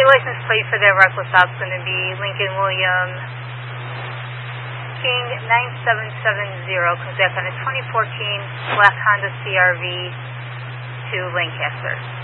license plate for their reckless stop is going to be Lincoln William King 9770, comes back on a 2014 black Honda CRV to Lancaster.